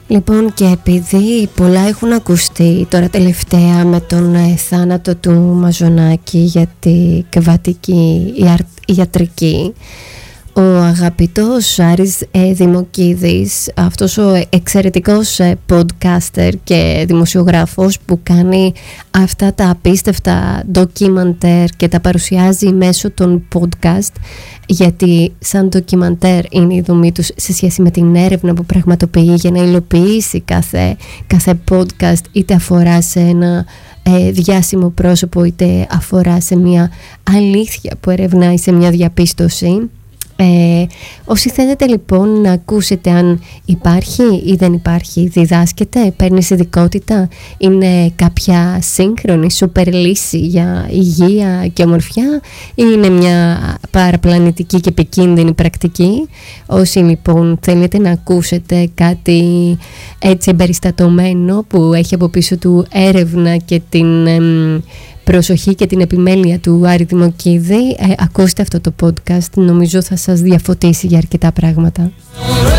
Λοιπόν, και επειδή πολλά έχουν ακουστεί τώρα τελευταία με τον θάνατο του Μαζονάκη για τη κβατική ιατρική, ο αγαπητός Άρης Δημοκίδης, αυτός ο εξαιρετικός podcaster και δημοσιογράφος που κάνει αυτά τα απίστευτα ντοκιμαντέρ και τα παρουσιάζει μέσω των podcast, γιατί σαν ντοκιμαντέρ είναι η δομή τους σε σχέση με την έρευνα που πραγματοποιεί για να υλοποιήσει κάθε podcast, είτε αφορά σε ένα διάσημο πρόσωπο είτε αφορά σε μια αλήθεια που ερευνάει, σε μια διαπίστωση. Όσοι θέλετε λοιπόν να ακούσετε αν υπάρχει ή δεν υπάρχει, διδάσκεται, παίρνεις ειδικότητα, είναι κάποια σύγχρονη σούπερ λύση για υγεία και ομορφιά ή είναι μια παραπλανητική και επικίνδυνη πρακτική. Όσοι λοιπόν θέλετε να ακούσετε κάτι έτσι εμπεριστατωμένο που έχει από πίσω του έρευνα και την προσοχή και την επιμέλεια του Άρη Δημοκίδη, ακούστε αυτό το podcast, νομίζω θα σας διαφωτίσει για αρκετά πράγματα.